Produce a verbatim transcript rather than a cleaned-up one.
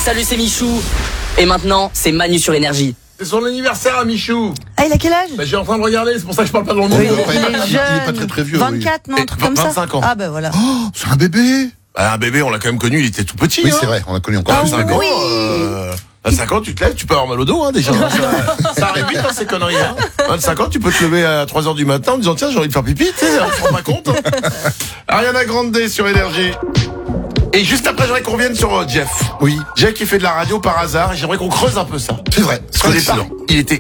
Salut, c'est Michou. Et maintenant, c'est Manu sur Énergie. C'est son anniversaire à Michou. Ah, il a quel âge? Bah, j'ai en train de regarder, c'est pour ça que je parle pas dans le Oui, monde. il, est il jeune. est pas très très vieux. vingt-quatre, non, un truc comme ça. vingt-cinq ans. Ah, ben voilà. Oh, c'est un bébé. Bah, un bébé, on l'a quand même connu, il était tout petit. Oui, hein. c'est vrai, on a connu encore À plus un cinq bébé. ans, euh, à cinq ans, tu te lèves, tu peux avoir mal au dos, hein, déjà. ça, ça arrive vite, hein, ces conneries, hein. vingt-cinq ans, tu peux te lever à trois heures du matin en disant, tiens, j'ai envie de faire pipi, tu sais, on se rend pas compte, hein. Ariana Grande sur Énergie. Et juste après, j'aimerais qu'on revienne sur euh, Jeff. Oui, Jeff qui fait de la radio par hasard, et j'aimerais qu'on creuse un peu ça. c'est vrai. Parce qu'au départ, il était